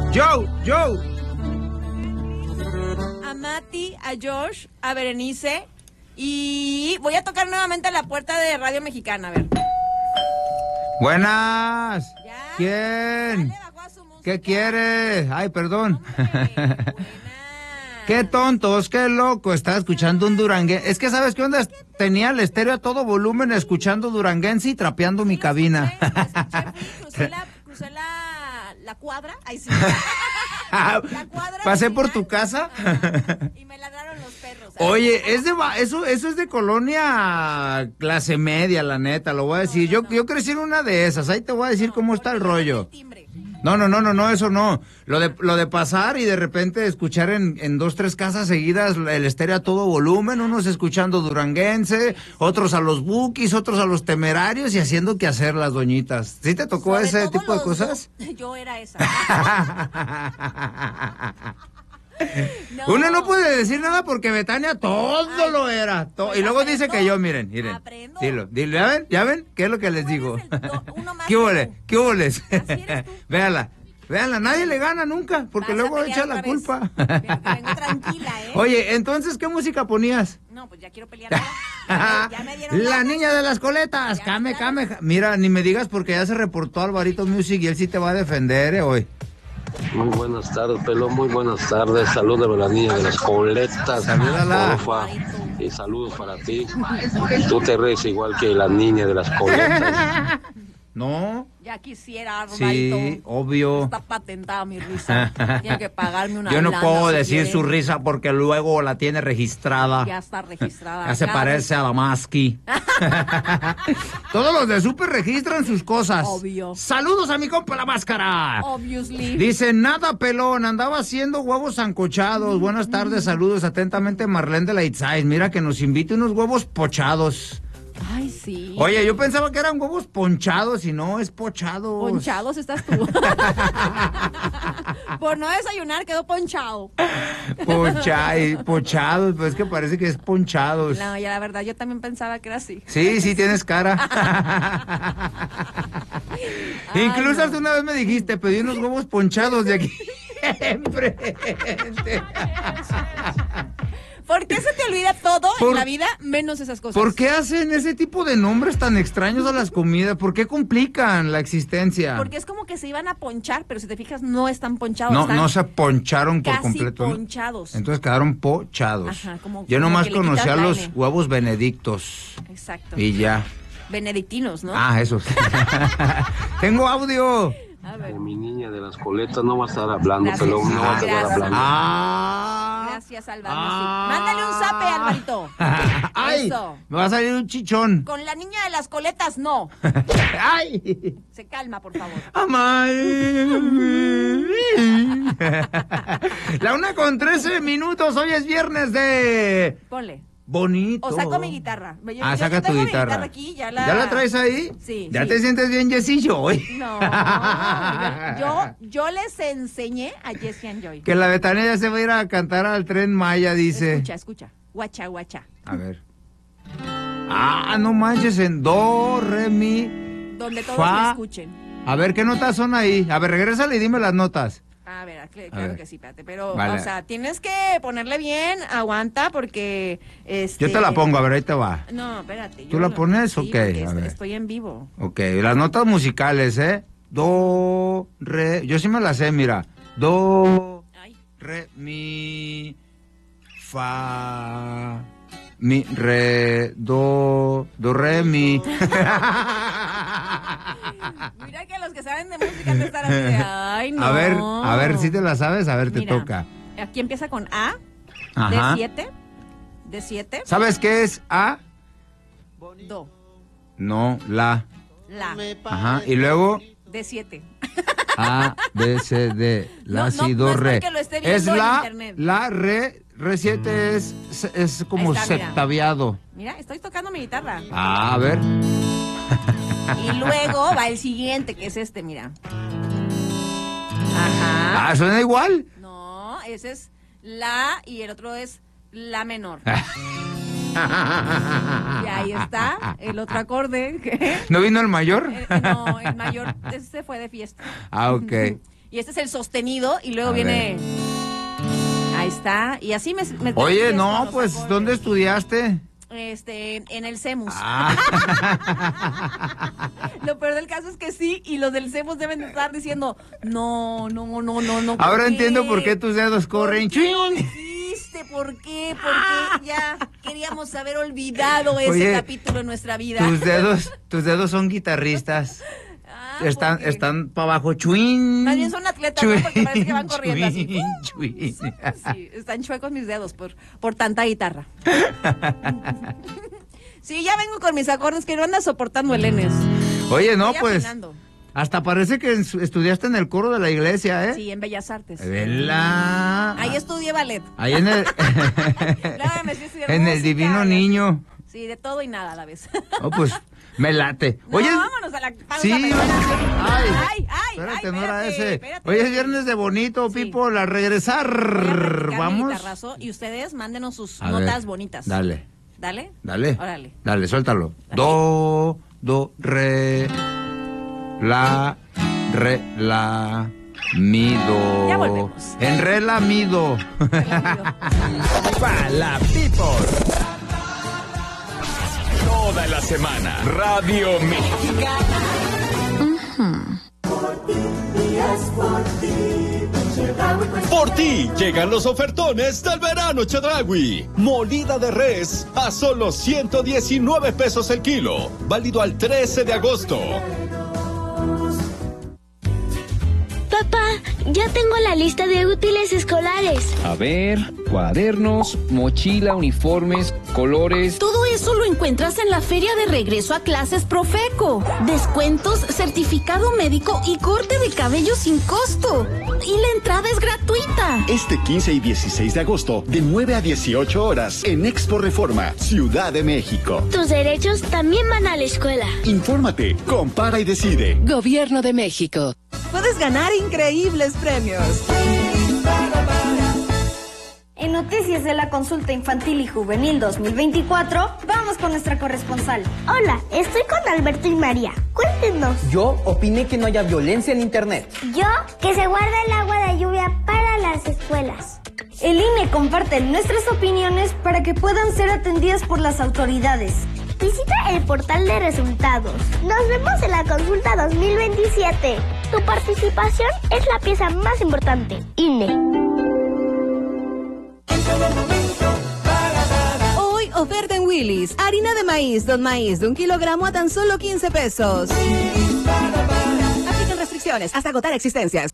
Joe. A Mati, a Josh, a Berenice. Y voy a tocar nuevamente la puerta de Radio Mexicana, a ver. Buenas. ¿Ya? ¿Quién? Dale, bajó a su música. ¿Qué quiere? Ay, perdón. Hombre, buena. Qué tontos, qué loco. Estaba escuchando un duranguense. Es que, ¿sabes qué onda? Tenía el estéreo a todo volumen escuchando duranguense y trapeando mi cabina. Crucé la cuadra. Ay, sí. La cuadra Pasé por vecinal. tu casa. Y me ladraron los perros. Oye, eso es de colonia clase media, la neta, lo voy a decir. Yo crecí en una de esas, ahí te voy a decir cómo está el rollo. No, eso no. Lo de pasar y de repente escuchar en 2, 3 casas seguidas el estéreo a todo volumen, unos escuchando duranguense, otros a los Bukis, otros a los Temerarios y haciendo que hacer las doñitas. ¿Sí te tocó Sobre ese todo tipo de cosas? Yo era esa. No. Uno no puede decir nada porque Betania todo lo era. Pues y luego dice aprendo, que yo, miren. Aprendo. Dilo, ¿ya ven? ¿Qué es lo que les digo? Uno más ¿Qué huele? ¿Qué hueles? Así eres tú. Véanla, nadie le gana nunca, porque Vas a luego pelear echa otra la vez. culpa. Vengo tranquila, ¿eh? Oye, entonces, ¿qué música ponías? No, pues ya quiero pelear ahora. Ya me dieron La ganas. niña de las coletas, Ya, came. claro. Mira, ni me digas porque ya se reportó Alvarito Music y él sí te va a defender, hoy. Muy buenas tardes, Pelón, muy buenas tardes. Saludos a la niña de las coletas. Salúdala. Porfa. Y saludos para ti. Tú te ríes igual que la niña de las coletas. No. Ya quisiera, Arnaldo. Sí, obvio. Está patentada mi risa. Tiene que pagarme una Yo no lana, puedo si decir quiere. su risa porque luego la tiene registrada. Ya está registrada. Ya se Cada parece a la Maski. Todos los de Super registran sus cosas. Obvio. Saludos a mi compa la máscara. Obviously. Dice, nada pelón, andaba haciendo huevos sancochados. Buenas tardes, saludos atentamente Marlene de la Itzais. Mira que nos invite unos huevos pochados. Ay, sí. Oye, yo pensaba que eran huevos ponchados y no, es pochados. Ponchados estás tú. Por no desayunar quedó ponchado. Pochados, pues es que parece que es ponchados. No, ya la verdad, yo también pensaba que era así. Sí, tienes cara. Ay, Incluso no. hasta una vez me dijiste, pedí unos huevos ponchados de aquí enfrente. ¿Por qué se te olvida todo Por- en la vida menos esas cosas? ¿Por qué hacen ese tipo de nombres tan extraños a las comidas? ¿Por qué complican la existencia? Porque es como que se iban a ponchar, pero si te fijas no están ponchados. No, están no se poncharon por casi completo. ¿no? ponchados. Entonces quedaron pochados. Ajá, como Yo nomás que le quitas conocía la los N. huevos benedictos. Exacto. Y ya. Benedictinos, ¿no? Ah, esos. Tengo audio. A ver. Mi niña de las coletas no va a estar hablando, Gracias. Pelón, no va a estar Gracias. hablando. Gracias, Álvaro. Mándale un zape, Alvarito. ¡Ay! Eso. Me va a salir un chichón. Con la niña de las coletas, no. ¡Ay! Se calma, por favor. ¡Amay! La 1:13, hoy es viernes de... Ponle. Bonito. O saco mi guitarra. Yo Saca tu tengo mi guitarra. aquí, ¿Ya la traes ahí? Sí. ¿Ya sí. te sientes bien, Yesillo, hoy? No, yo les enseñé a Jessie and Joy. Que la Betania ya se va a ir a cantar al Tren Maya, dice. Escucha. Guacha, guacha. A ver. No manches, en do, re, mi, Donde todos fa. me escuchen. A ver, ¿qué notas son ahí? A ver, regrésale y dime las notas. A ver, ver. claro que sí, espérate. Pero, Vale. o sea, tienes que ponerle bien, aguanta, porque... Yo te la pongo, a ver, ahí te va. No, espérate. ¿Tú la pones o sí, qué? porque A ver. estoy en vivo. Ok, las notas musicales, ¿eh? Do, re, yo sí me las sé, mira. Do, Ay. re, mi, fa, mi, re, do, re, mi. Mira que los que saben de música te están así de, ay, no. A ver si te la sabes, a ver, te Mira, toca. Aquí empieza con A, Ajá. de 7, ¿Sabes qué es A? Do, No, la. La, Ajá, y luego de 7. A, B, C, D, la, No, si, no do, es re. porque lo esté viendo Es en la, internet. re 7 es como Ahí está, mira. septaviado. Mira, estoy tocando mi guitarra. A ver. Y luego va el siguiente, que es este, mira. Ajá. ¿Suena igual? No, ese es la y el otro es la menor. Y ahí está el otro acorde. ¿No vino el mayor? No, el mayor se fue de fiesta. Ok. Y este es el sostenido y luego viene... Ahí está. Y así me Oye, no, pues, acordes. ¿Dónde estudiaste? En el CEMUS. Ah. Lo peor del caso es que sí, y los del CEMUS deben estar diciendo, no. Ahora entiendo por qué tus dedos corren. ¿Por qué? Porque ya queríamos haber olvidado ese capítulo en nuestra vida. Tus dedos son guitarristas. Están para abajo, chuin. Más bien son atletas, ¿no? Porque parece que van corriendo así. Chuin. Sí, están chuecos mis dedos por tanta guitarra. Sí, ya vengo con mis acordes que no anda soportando el Enes. Oye, no, pues... Hasta parece que estudiaste en el coro de la iglesia, ¿eh? Sí, en Bellas Artes. ¿Verdad? Ahí estudié ballet. Ahí en el... en el Divino Niño. Sí, de todo y nada a la vez. Oh, pues, me late. Oye, vámonos a la pausa. Sí, ay, espérate, no era ese. Espérate. Hoy es viernes de bonito, sí. People, a regresar. Vamos. Y ustedes mándenos sus notas bonitas. Dale. Órale. Dale, suéltalo. Dale. Do, re... La, re, la, mi, do. Ya volvemos. En re, la, mi, do. Pa' la people. Toda la semana, Radio Mexicana. Por ti llegan los ofertones del verano Chedraui. Molida de res a solo 119 pesos el kilo. Válido al 13 de agosto. Papá, ya tengo la lista de útiles escolares. A ver, cuadernos, mochila, uniformes, colores. Todo eso lo encuentras en la feria de regreso a clases Profeco. Descuentos, certificado médico y corte de cabello sin costo. Y la entrada es gratuita. Este 15 y 16 de agosto, de 9 a 18 horas, en Expo Reforma, Ciudad de México. Tus derechos también van a la escuela. Infórmate, compara y decide. Gobierno de México. Puedes ganar increíbles premios. En Noticias de la Consulta Infantil y Juvenil 2024, vamos con nuestra corresponsal. Hola, estoy con Alberto y María. Cuéntenos. Yo opiné que no haya violencia en internet. Yo, que se guarda el agua de lluvia para las escuelas. El INE comparte nuestras opiniones para que puedan ser atendidas por las autoridades. Visita el portal de resultados. Nos vemos en la consulta 2027. Tu participación es la pieza más importante. INE. Hoy oferta en Willy's. Harina de maíz, Don Maíz de 1 kilogramo a tan solo 15 pesos. Aplican restricciones hasta agotar existencias.